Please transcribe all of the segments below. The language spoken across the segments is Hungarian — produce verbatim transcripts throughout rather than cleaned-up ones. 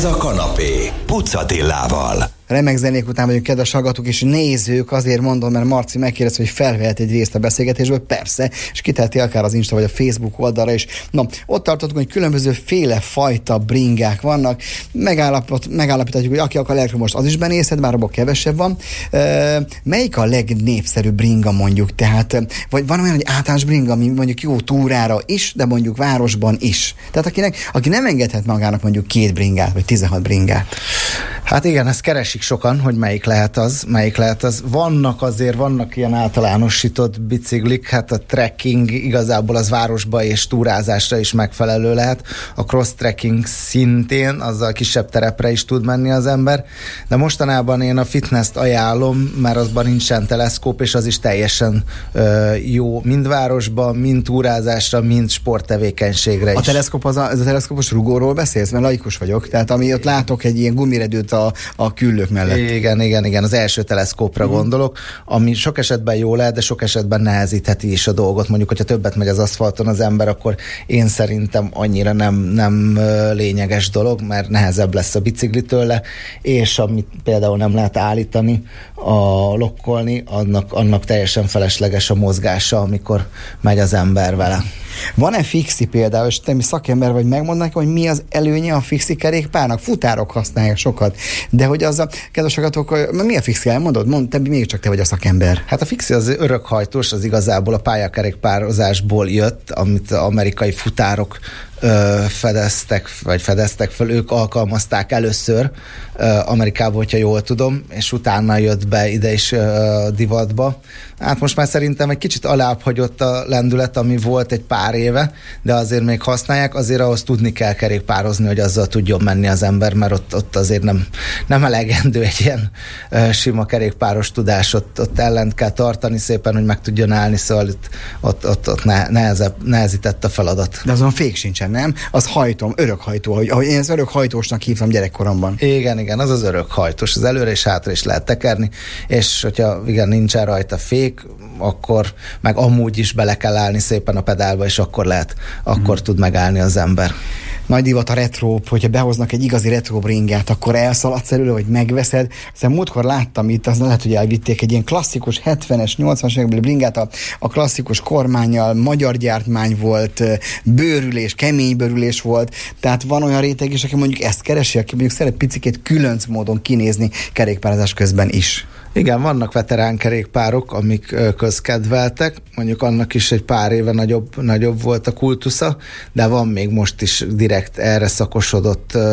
Ez a kanapé, Puc Attilával. Remek zenék után vagyunk, kedves hallgatók és nézők, azért mondom, mert Marci megkérdezte, hogy felvehet egy részt a beszélgetésből, persze, és kiteheti akár az Insta vagy a Facebook oldalra is. Na, ott tartottunk, hogy különböző féle fajta bringák vannak, Megállapot, megállapíthatjuk, hogy aki akar elektromos, az is benézhet, bár abban kevesebb van. E, melyik a legnépszerűbb bringa mondjuk? Tehát, vagy van olyan, hogy általános bringa, ami mondjuk jó túrára is, de mondjuk városban is. Tehát akinek, aki nem engedhet magának mondjuk két bringát, vagy tizenhat bringát. Hát igen, ezt keresik sokan, hogy melyik lehet az, melyik lehet az. Vannak azért, vannak ilyen általánosított biciklik, hát a trekking igazából az városba és túrázásra is megfelelő lehet. A cross-trekking szintén, azzal kisebb terepre is tud menni az ember, de mostanában én a fitness-t ajánlom, mert azban nincsen teleszkóp, és az is teljesen ö, jó, mind városba, mind túrázásra, mind sporttevékenységre is. A teleszkóp, az a, ez a teleszkópos rugóról beszélsz? Mert laikus vagyok, tehát ami ott látok egy ilyen gumiredőt a, a küllők mellett. Igen, igen, igen, az első teleszkópra uh-huh. gondolok, ami sok esetben jó lehet, de sok esetben nehezítheti is a dolgot. Mondjuk, hogyha többet megy az aszfalton az ember, akkor én szerintem annyira nem, nem lényeges dolog, mert nehezebb lesz a bicikli tőle, és amit például nem lehet állítani, a lokkolni, annak, annak teljesen felesleges a mozgása, amikor megy az ember vele. Van-e fixi például, és te mi szakember vagy, megmondanak, hogy mi az előnye a fixi kerékpárnak? Futárok használják sokat, de hogy az a kedves hallgatók, mi a fixi, elmondod? Mondd, te még csak te vagy a szakember. Hát a fixi az örökhajtós, az igazából a pályakerékpározásból jött, amit az amerikai futárok ö, fedeztek, vagy fedeztek fel, ők alkalmazták először ö, Amerikában, hogyha jól tudom, és utána jött be ide is ö, divatba. Hát most már szerintem egy kicsit alább hagyott a lendület, ami volt egy pár éve, de azért még használják, azért ahhoz tudni kell kerékpározni, hogy azzal tudjon menni az ember, mert ott, ott azért nem, nem elegendő egy ilyen uh, sima kerékpáros tudás, ott, ott ellent kell tartani szépen, hogy meg tudjon állni, szóval ott, ott, ott, ott ne, nehezebb, nehezített a feladat. De azon fék sincsen, nem? Az hajtom, örökhajtó, ahogy, ahogy én az örökhajtósnak hívtam gyerekkoromban. Igen, igen, az az örökhajtós, az előre és hátra is lehet tekerni, és hogyha igen, nincsen rajta fék, akkor meg amúgy is bele kell állni szépen a pedálba, és akkor lehet, akkor hmm. tud megállni az ember. Nagy divat a retro, hogyha behoznak egy igazi retro bringát, akkor elszaladsz előle, vagy megveszed. Aztán múltkor láttam itt, az lehet, hogy elvitték egy ilyen klasszikus hetvenes, nyolcvanas évekbeli bringát, a, a klasszikus kormánnyal, magyar gyártmány volt, bőrülés, kemény bőrülés volt, tehát van olyan réteg is, aki mondjuk ezt keresi, aki mondjuk szeret picikét különc módon kinézni kerékpározás közben is. Igen, vannak veterán kerékpárok, amik közkedveltek, mondjuk annak is egy pár éve nagyobb, nagyobb volt a kultusza, de van még most is direkt erre szakosodott uh,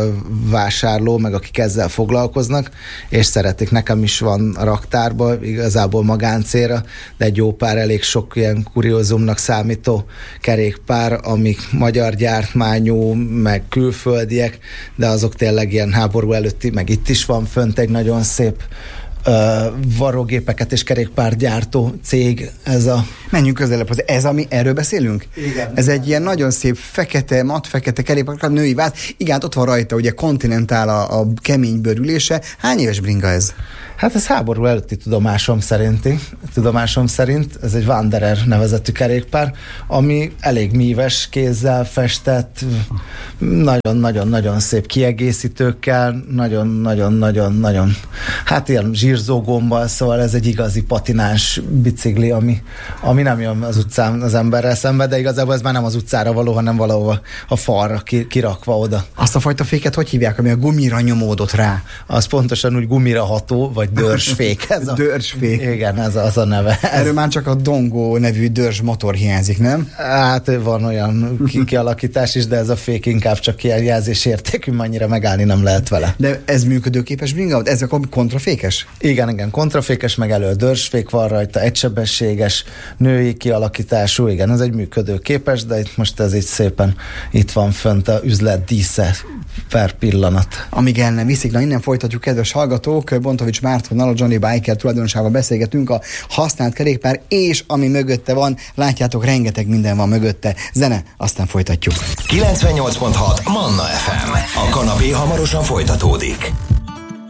vásárló, meg akik ezzel foglalkoznak, és szeretik. Nekem is van a raktárban, igazából magáncélra, de egy jó pár elég sok ilyen kuriózumnak számító kerékpár, amik magyar gyártmányú, meg külföldiek, de azok tényleg ilyen háború előtti, meg itt is van fönt egy nagyon szép Uh, varrógépeket és kerékpárgyártó cég, ez a... Menjünk közelebb, ez ami, erről beszélünk? Igen. Ez egy ilyen nagyon szép fekete, mat fekete kerékpár, női váz. Igen, ott van rajta ugye Continental a, a kemény bőrülése. Hány éves bringa ez? Hát ez háború előtti tudomásom szerinti, tudomásom szerint, ez egy Wanderer nevezetű kerékpár, ami elég míves, kézzel festett, nagyon-nagyon-nagyon szép kiegészítőkkel, nagyon-nagyon-nagyon-nagyon, hát ilyen zsírzógombbal, szóval ez egy igazi patináns bicikli, ami, ami nem jön az utcán az emberrel szembe, de igazából ez már nem az utcára való, hanem valahova a falra kirakva oda. Azt a fajta féket hogy hívják, ami a gumira nyomódott rá? Az pontosan úgy gumira ható, vagy dörzsfék. Ez a, dörzsfék. Igen, ez az a neve. Erről ez... már csak a Dongo nevű dörzs motor hiányzik, nem? Hát van olyan kialakítás is, de ez a fék inkább csak ilyen jelzésértékű, annyira megállni nem lehet vele. De ez működőképes bringa? Ez a kontrafékes? Igen, igen, kontrafékes, meg elő dörzsfék van rajta, egysebességes, női kialakítású, igen, ez egy működőképes, de itt most ez így szépen itt van fönt a üzlet dísze per pillanat. Amíg el nem viszik, na innen folytatjuk, kedves hallgatók, Bontovics Mártonnal, a Johnny Biker tulajdonosával beszélgetünk a használt kerékpár, és ami mögötte van, látjátok, rengeteg minden van mögötte. Zene, aztán folytatjuk. kilencvennyolc pont hat Manna ef em. A kanapé hamarosan folytatódik.